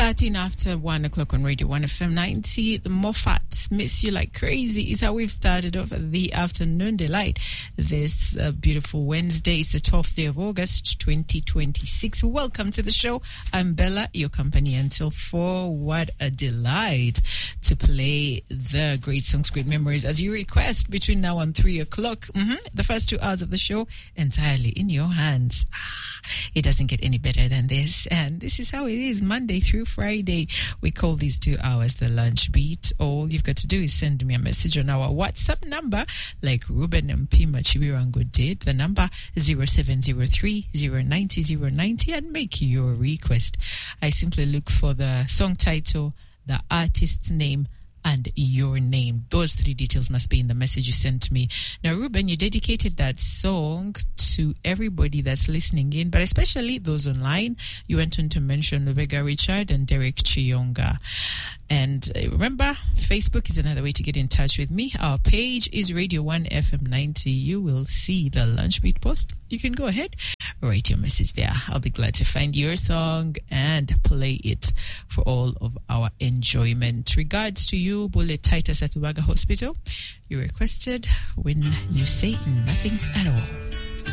13 after 1 o'clock on Radio 1 FM 90. The Moffat, Miss You Like Crazy is how we've started off the afternoon delight this beautiful Wednesday. It's the 12th day of August 2026. Welcome to the show. I'm Bella, your company until 4. What a delight to play the great songs, great memories as you request between now and 3 o'clock. The first 2 hours of the show entirely in your hands. It doesn't get any better than this. And this is how it is Monday through Friday. We call these 2 hours the lunch beat. All you've got to do is send me a message on our WhatsApp number, like Ruben and Pima Chibirango did. The number 0703 090 090, and make your request. I simply look for the song title, the artist's name, and your name. Those 3 details must be in the message you sent to me. Now, Ruben, you dedicated that song to everybody that's listening in, but especially those online. You went on to mention Lubega Richard and Derek Chiyonga. And remember, Facebook is another way to get in touch with me. Our page is Radio 1 FM 90. You will see the lunch beat post. You can go ahead, write your message there. I'll be glad to find your song and play it for all of our enjoyment. Regards to you, Bullet Titus at Ubaga Hospital. You requested When You Say Nothing at All.